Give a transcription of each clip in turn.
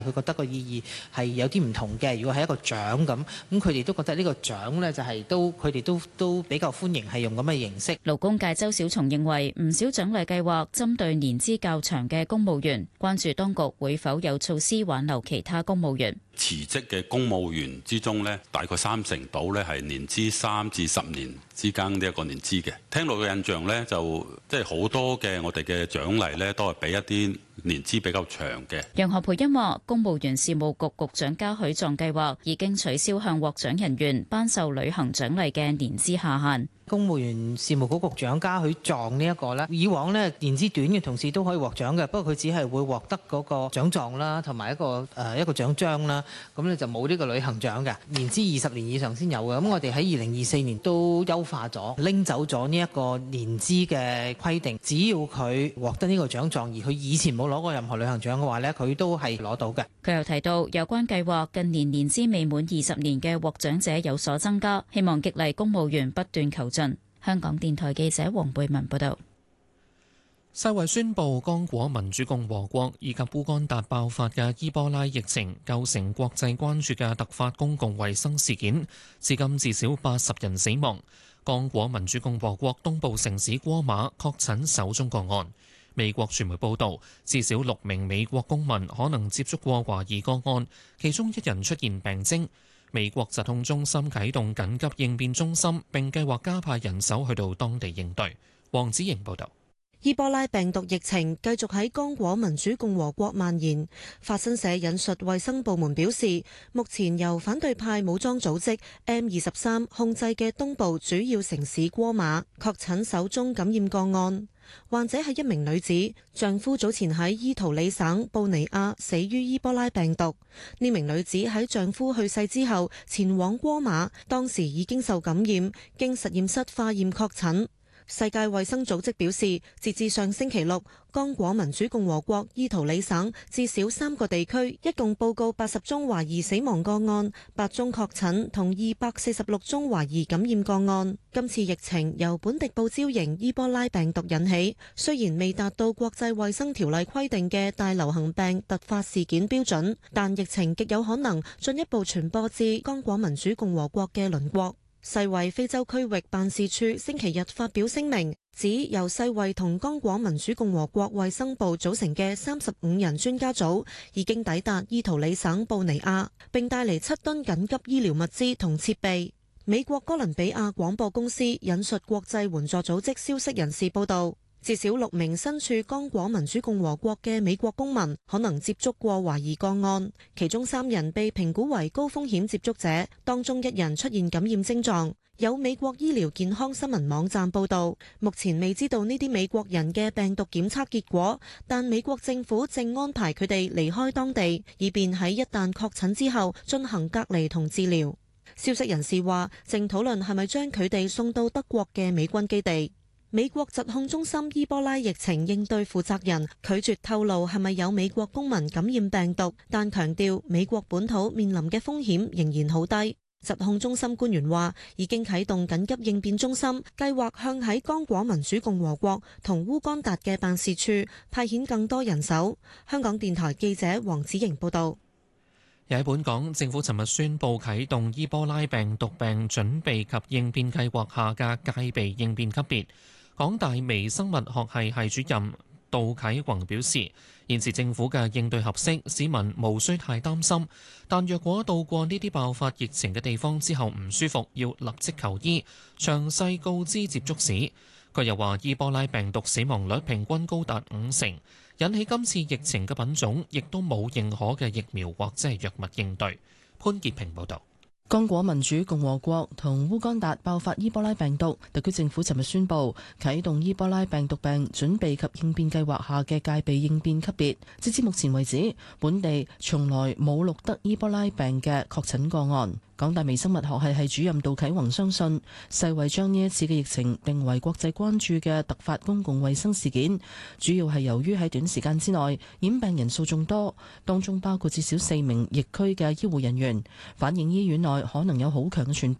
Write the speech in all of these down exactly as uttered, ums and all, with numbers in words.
佢覺得個意義係有啲唔同嘅。如果係一個獎咁，咁佢哋都覺得呢個獎呢，就係都佢哋都都比較歡迎係用咁嘅形式。 勞工界周小松認為唔少獎勵計劃針對年資較長嘅公務員，關注當局會否有措施挽留其他公務員。 辭職嘅公務員之中呢，大概三成到呢係年資三至十年之間呢一個年資嘅。聽落嘅印象呢，就即係好多嘅我哋嘅獎勵呢，都係俾一啲年資比較長嘅。 楊何蓓茵話，公務員事務局局長嘉許狀計劃已經取消向獲獎人員頒授旅行獎勵嘅年資下限。 公務員事務局局長嘉許狀呢一個呢，以往呢年資短嘅同事都可以獲獎嘅，不過佢只係會獲得嗰個獎狀啦，同埋一個誒一個獎章啦，咁你就冇呢個旅行獎嘅。年資二十年以上先有嘅。咁我哋喺二零二四年都優化咗，拎走咗呢一個年資嘅規定，只要佢獲得呢個獎狀，而佢以前冇攞過任何旅行獎嘅話呢，佢都係攞到嘅。 佢又提到，有關計劃近年年資未滿二十年嘅獲獎者有所增加，希望激勵公務員不斷求進。香港電台記者黃貝文報道。 世衛宣布，剛果民主共和國以及烏干達爆發嘅伊波拉疫情構成國際關注嘅突發公共衛生事件，至今至少八十人死亡。剛果民主共和國東部城市戈馬確診首宗個案。美國傳媒報道，至少六名美國公民可能接觸過懷疑個案，其中一人出現病徵。美國疾控中心啟動緊急應變中心，並計劃加派人手去到當地應對。黃子瑩報導。 伊波拉病毒疫情繼續喺剛果民主共和國蔓延。法新社引述衛生部門表示，目前由反對派武裝組織 M 二十三控制嘅東部主要城市戈馬確診首宗感染個案。患者係一名女子，丈夫早前喺伊圖里省布尼亞死於伊波拉病毒。呢名女子喺丈夫去世之後前往戈馬，當時已經受感染，經實驗室化驗確診。世界衛生組織表示，截至上星期六，剛果民主共和國伊圖里省至少三個地區一共報告八十宗懷疑死亡個案，八宗確診同二百四十六宗懷疑感染個案。今次疫情由本地報招型伊波拉病毒引起，雖然未達到國際衛生條例規定嘅大流行病突發事件標準，但疫情極有可能進一步傳播至剛果民主共和國嘅鄰國。世衛非洲區域辦事處星期日發表聲明，指由世衛同剛果民主共和國衛生部組成嘅三十五人專家組已經抵達伊圖里省布尼亞，並帶嚟七噸緊急醫療物資同設備。美國哥倫比亞廣播公司引述國際援助組織消息人士報道，至少六名身處剛果民主共和國嘅美國公民可能接觸過懷疑個案，其中三人被評估為高風險接觸者，當中一人出現感染症狀。有美國醫療健康新聞網站報道，目前未知道呢啲美國人嘅病毒檢測結果，但美國政府正安排佢哋離開當地，以便喺一旦確診之後進行隔離同治療。消息人士話，正討論係咪將佢哋送到德國嘅美軍基地。美國疾控中心伊波拉疫情應對負責人拒絕透露係咪有美國公民感染病毒，但強調美國本土面臨嘅風險仍然好低。疾控中心官員話，已經啟動緊急應變中心，計劃向喺剛果民主共和國同烏干達嘅辦事處派遣更多人手。香港電台記者黃子瑩報道。 又喺本港，政府尋日宣布啟動伊波拉病毒病準備及應變計劃下嘅戒備應變級別。港大微生物學系系主任杜啟宏表示，現時政府嘅應對合適，市民無需太擔心。但若果到過呢啲爆發疫情嘅地方之後唔舒服，要立即求醫，詳細告知接觸史。佢又話，伊波拉病毒死亡率平均高達五成，引起今次疫情嘅品種亦都冇認可嘅疫苗或者係藥物應對。潘潔平報導。 剛果民主共和國同烏干達爆發伊波拉病毒，特區政府尋日宣布啟動伊波拉病毒病準備及應變計劃下嘅戒備應變級別。截至目前為止，本地從來冇錄得伊波拉病嘅確診個案。港大微生物學系系主任杜啟宏相信，世衛將呢一次嘅疫情定為國際關注嘅突發公共衛生事件，主要係由於喺短時間之內染病人數眾多，當中包括至少四名疫區嘅醫護人員，反映醫院內可能有好強嘅傳播。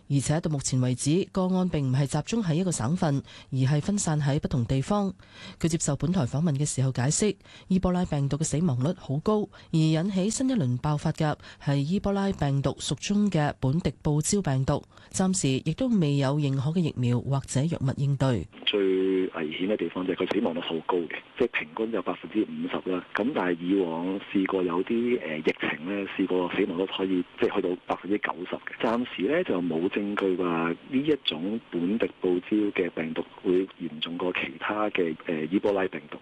而且到目前為止，個案並唔係集中喺一個省份，而係分散喺不同地方。佢接受本台訪問嘅時候解釋，伊波拉病毒嘅死亡率好高，而引起新一輪爆發嘅係伊波拉病毒屬中嘅本迪布焦病毒，暫時亦都未有認可嘅疫苗或者藥物應對。 最危險嘅地方就係佢死亡率好高嘅，即係平均有百分之五十啦。咁但係以往試過有啲誒疫情咧，試過死亡率可以即係去到百分之九十嘅。暫時咧就冇證據話呢一種本迪布焦嘅病毒會嚴重過其他嘅誒伊波拉病毒。